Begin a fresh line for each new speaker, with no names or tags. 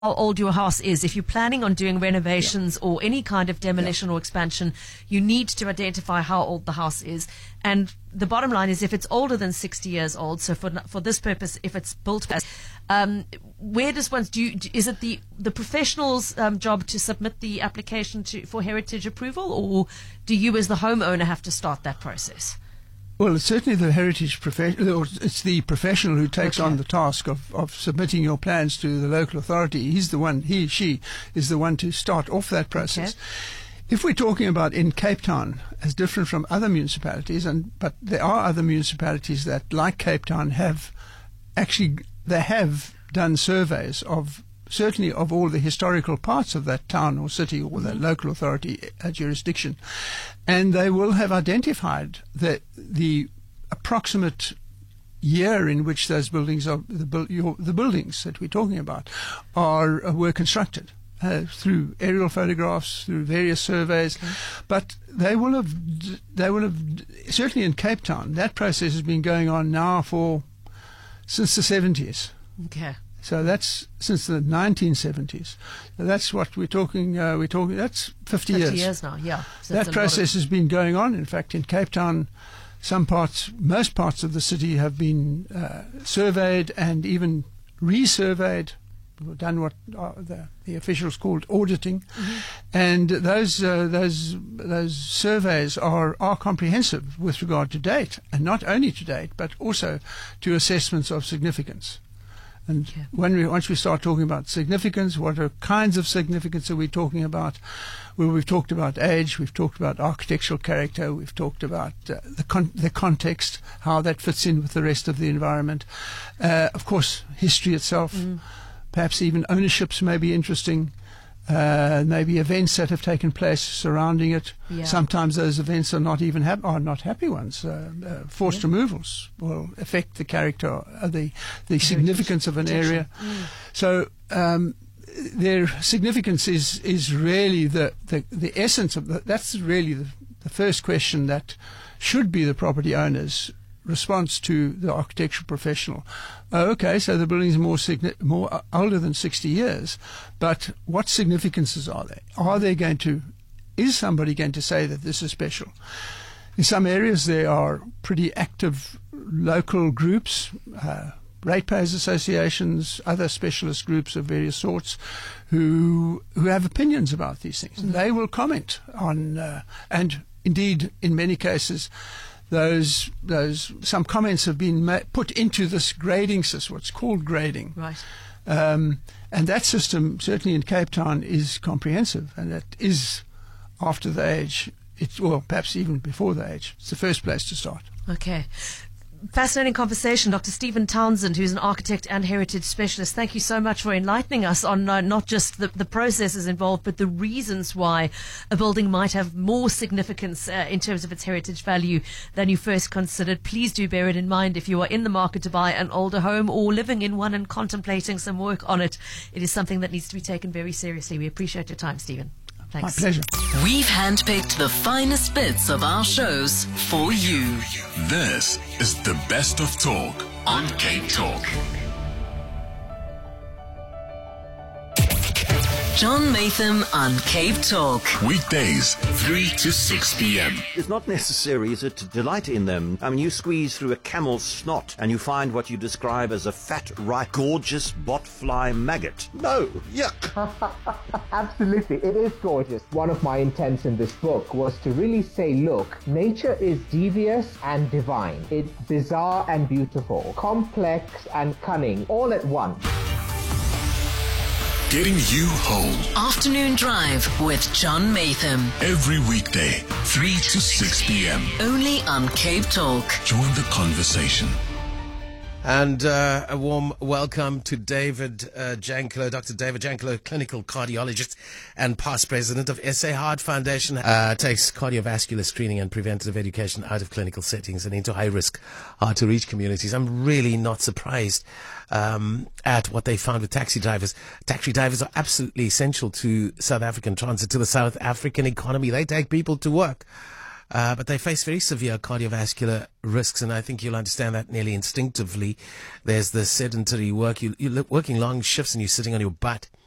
old your house is. If you're planning on doing renovations or any kind of demolition or expansion, you need to identify how old the house is. And the bottom line is, if it's older than 60 years old, so for this purpose, if it's built, where does one is it the professional's job to submit the application for heritage approval, or do you as the homeowner have to start that process?
Well, it's certainly the heritage professional, it's the professional who takes on the task of submitting your plans to the local authority. She is the one to start off that process. Okay. If we're talking about in Cape Town, as different from other municipalities, but there are other municipalities that, like Cape Town, have done surveys certainly of all the historical parts of that town or city or the local authority jurisdiction. And they will have identified the approximate year in which those buildings the buildings that we're talking about were constructed. Through aerial photographs, through various surveys, but they will have certainly in Cape Town, that process has been going on now since the 70s.
Okay.
So that's since the 1970s. So that's what we're talking. That's 50 years.
50 years now. Yeah. So
that process has been going on. In fact, in Cape Town, most parts of the city have been surveyed and even resurveyed. We've done what the officials called auditing, and those surveys are comprehensive with regard to date, and not only to date, but also to assessments of significance. And once we start talking about significance, what kinds of significance are we talking about? Well, we've talked about age, we've talked about architectural character, we've talked about the context, how that fits in with the rest of the environment. Of course, history itself. Perhaps even ownerships may be interesting. Maybe events that have taken place surrounding it. Yeah. Sometimes those events are not happy ones. Forced removals will affect the character, the significance of an area. So their significance is really the essence of that's really the first question that should be the property owner's response to the architectural professional. Okay, so the buildings are more older than 60 years, but what significances are they? Is somebody going to say that this is special? In some areas there are pretty active local groups, ratepayers associations, other specialist groups of various sorts who have opinions about these things. And they will comment on, and indeed in many cases some comments have been put into this grading system, what's called grading.
Right.
And that system, certainly in Cape Town, is comprehensive, and that is after the age. Perhaps even before the age. It's the first place to start.
Okay. Fascinating conversation. Dr. Stephen Townsend, who's an architect and heritage specialist, thank you so much for enlightening us on not just the processes involved, but the reasons why a building might have more significance in terms of its heritage value than you first considered. Please do bear it in mind if you are in the market to buy an older home or living in one and contemplating some work on it. It is something that needs to be taken very seriously. We appreciate your time, Stephen. Thanks.
My pleasure.
We've handpicked the finest bits of our shows for you.
This is the best of talk on Cape Talk.
John Maytham on Cape Talk.
Weekdays, 3 to 6 p.m.
It's not necessary, is it, to delight in them? I mean, you squeeze through a camel's snot and you find what you describe as a fat, ripe, gorgeous botfly maggot. No, yuck.
Absolutely, it is gorgeous. One of my intents in this book was to really say, look, nature is devious and divine. It's bizarre and beautiful, complex and cunning, all at once.
Getting you home.
Afternoon Drive with John Maytham.
Every weekday, 3 to 6 p.m.
Only on Cape Talk.
Join the conversation.
And a warm welcome to David Janklow, Dr. David Janklow, clinical cardiologist and past president of SA Heart Foundation. Takes cardiovascular screening and preventative education out of clinical settings and into high-risk, hard-to-reach communities. I'm really not surprised at what they found with taxi drivers. Taxi drivers are absolutely essential to South African transit, to the South African economy. They take people to work. But they face very severe cardiovascular risks, and I think you'll understand that nearly instinctively. There's the sedentary work. You're working long shifts and you're sitting on your butt.